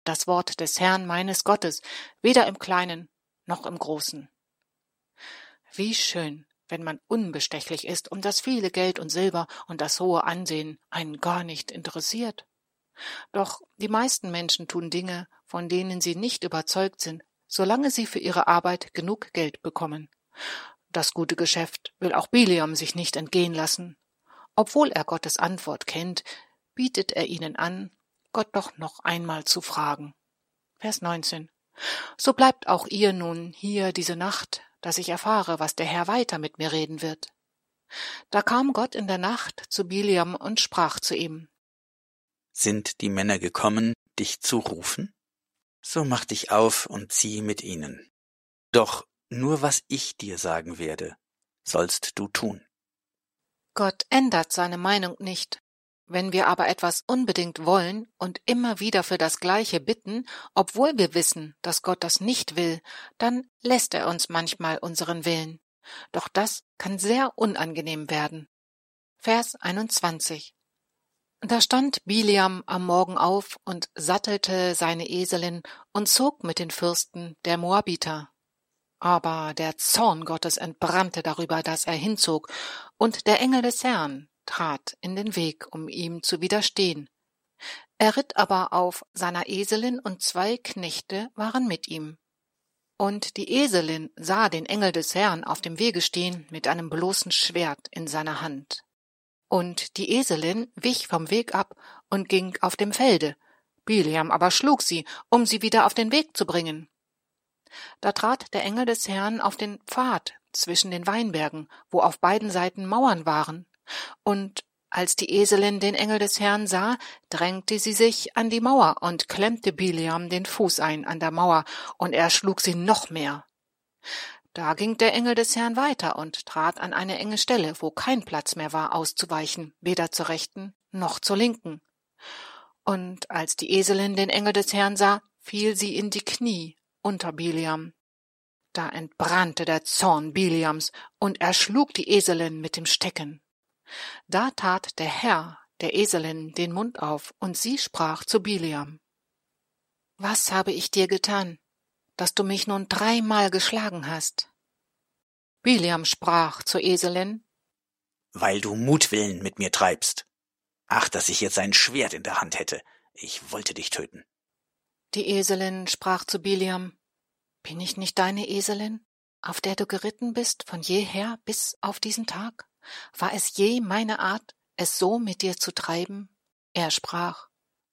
das Wort des Herrn meines Gottes, weder im Kleinen noch im Großen. Wie schön, wenn man unbestechlich ist und das viele Geld und Silber und das hohe Ansehen einen gar nicht interessiert. Doch die meisten Menschen tun Dinge, von denen sie nicht überzeugt sind, solange sie für ihre Arbeit genug Geld bekommen. Das gute Geschäft will auch Biliam sich nicht entgehen lassen. Obwohl er Gottes Antwort kennt, bietet er ihnen an, Gott doch noch einmal zu fragen. Vers 19. So bleibt auch ihr nun hier diese Nacht, dass ich erfahre, was der Herr weiter mit mir reden wird. Da kam Gott in der Nacht zu Biliam und sprach zu ihm: Sind die Männer gekommen, dich zu rufen? So mach dich auf und zieh mit ihnen. Doch nur was ich dir sagen werde, sollst du tun. Gott ändert seine Meinung nicht. Wenn wir aber etwas unbedingt wollen und immer wieder für das Gleiche bitten, obwohl wir wissen, dass Gott das nicht will, dann lässt er uns manchmal unseren Willen. Doch das kann sehr unangenehm werden. Vers 21. Da stand Biliam am Morgen auf und sattelte seine Eselin und zog mit den Fürsten der Moabiter. Aber der Zorn Gottes entbrannte darüber, dass er hinzog, und der Engel des Herrn trat in den Weg, um ihm zu widerstehen. Er ritt aber auf seiner Eselin, und 2 Knechte waren mit ihm. Und die Eselin sah den Engel des Herrn auf dem Wege stehen mit einem bloßen Schwert in seiner Hand. Und die Eselin wich vom Weg ab und ging auf dem Felde. Biliam aber schlug sie, um sie wieder auf den Weg zu bringen. Da trat der Engel des Herrn auf den Pfad zwischen den Weinbergen, wo auf beiden Seiten Mauern waren. Und als die Eselin den Engel des Herrn sah, drängte sie sich an die Mauer und klemmte Biliam den Fuß ein an der Mauer, und er schlug sie noch mehr. Da ging der Engel des Herrn weiter und trat an eine enge Stelle, wo kein Platz mehr war, auszuweichen, weder zur rechten noch zur linken. Und als die Eselin den Engel des Herrn sah, fiel sie in die Knie unter Biliam. Da entbrannte der Zorn Biliams, und er schlug die Eselin mit dem Stecken. Da tat der Herr der Eselin den Mund auf, und sie sprach zu Biliam: Was habe ich dir getan, dass du mich nun 3-mal geschlagen hast? Biliam sprach zur Eselin: Weil du Mutwillen mit mir treibst. Ach, dass ich jetzt ein Schwert in der Hand hätte. Ich wollte dich töten. Die Eselin sprach zu Biliam: Bin ich nicht deine Eselin, auf der du geritten bist von jeher bis auf diesen Tag? War es je meine Art, es so mit dir zu treiben? Er sprach: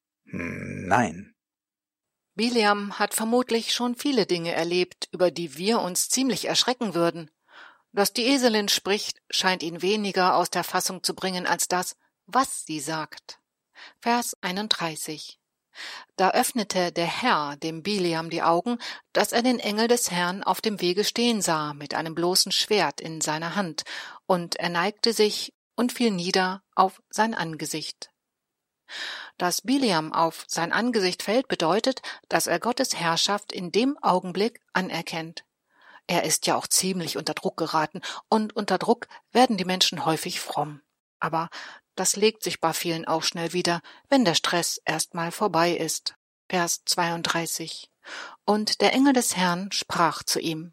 Nein. Biliam hat vermutlich schon viele Dinge erlebt, über die wir uns ziemlich erschrecken würden. Dass die Eselin spricht, scheint ihn weniger aus der Fassung zu bringen als das, was sie sagt. Vers 31. Da öffnete der Herr dem Biliam die Augen, dass er den Engel des Herrn auf dem Wege stehen sah, mit einem bloßen Schwert in seiner Hand, und er neigte sich und fiel nieder auf sein Angesicht. Dass Biliam auf sein Angesicht fällt, bedeutet, dass er Gottes Herrschaft in dem Augenblick anerkennt. Er ist ja auch ziemlich unter Druck geraten, und unter Druck werden die Menschen häufig fromm. Aber das legt sich bei vielen auch schnell wieder, wenn der Stress erstmal vorbei ist. Vers 32. Und der Engel des Herrn sprach zu ihm: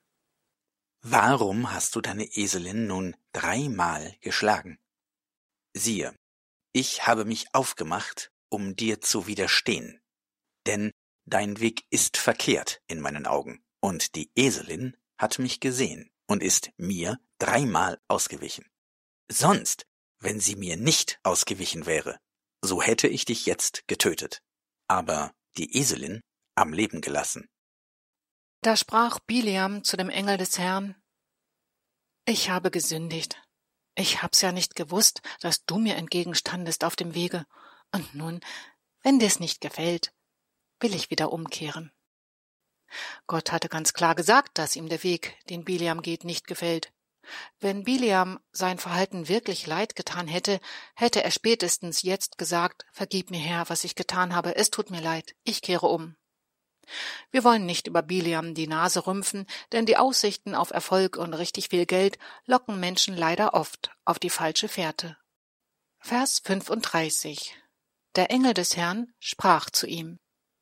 Warum hast du deine Eselin nun 3-mal geschlagen? Siehe, ich habe mich aufgemacht, um dir zu widerstehen. Denn dein Weg ist verkehrt in meinen Augen, und die Eselin hat mich gesehen und ist mir 3-mal ausgewichen. Sonst, wenn sie mir nicht ausgewichen wäre, so hätte ich dich jetzt getötet, aber die Eselin am Leben gelassen. Da sprach Biliam zu dem Engel des Herrn: Ich habe gesündigt. Ich hab's ja nicht gewusst, dass du mir entgegenstandest auf dem Wege. Und nun, wenn dir's nicht gefällt, will ich wieder umkehren. Gott hatte ganz klar gesagt, dass ihm der Weg, den Biliam geht, nicht gefällt. Wenn Biliam sein Verhalten wirklich leid getan hätte, hätte er spätestens jetzt gesagt: Vergib mir, Herr, was ich getan habe, es tut mir leid, ich kehre um. Wir wollen nicht über Biliam die Nase rümpfen, denn die Aussichten auf Erfolg und richtig viel Geld locken Menschen leider oft auf die falsche Fährte. Vers 35. Der Engel des Herrn sprach zu ihm: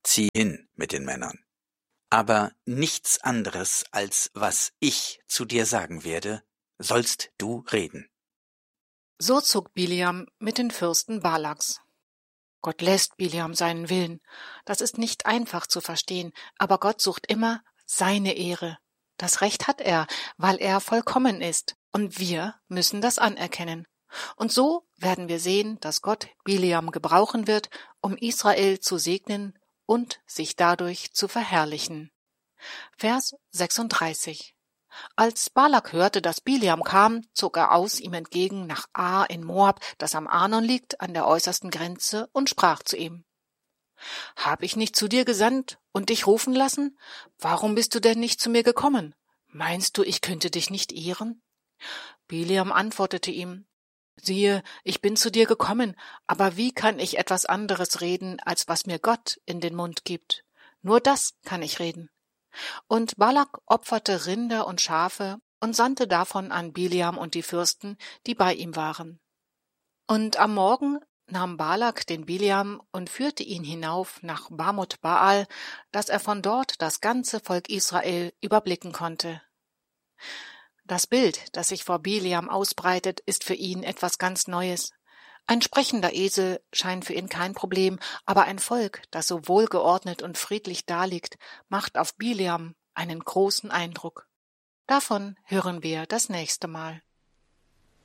zieh hin mit den Männern. Aber nichts anderes, als was ich zu dir sagen werde, sollst du reden. So zog Bileam mit den Fürsten Balaks. Gott lässt Bileam seinen Willen. Das ist nicht einfach zu verstehen, aber Gott sucht immer seine Ehre. Das Recht hat er, weil er vollkommen ist, und wir müssen das anerkennen. Und so werden wir sehen, dass Gott Bileam gebrauchen wird, um Israel zu segnen und sich dadurch zu verherrlichen. Vers 36. Als Balak hörte, dass Bileam kam, zog er aus ihm entgegen nach Ar in Moab, das am Arnon liegt, an der äußersten Grenze, und sprach zu ihm: Hab ich nicht zu dir gesandt und dich rufen lassen? Warum bist du denn nicht zu mir gekommen? Meinst du, ich könnte dich nicht ehren? Bileam antwortete ihm: Siehe, ich bin zu dir gekommen, aber wie kann ich etwas anderes reden, als was mir Gott in den Mund gibt? Nur das kann ich reden. Und Balak opferte Rinder und Schafe und sandte davon an Bileam und die Fürsten, die bei ihm waren. Und am Morgen nahm Balak den Bileam und führte ihn hinauf nach Bamot Baal, dass er von dort das ganze Volk Israel überblicken konnte. Das Bild, das sich vor Bileam ausbreitet, ist für ihn etwas ganz Neues. Ein sprechender Esel scheint für ihn kein Problem, aber ein Volk, das so wohlgeordnet und friedlich daliegt, macht auf Bileam einen großen Eindruck. Davon hören wir das nächste Mal.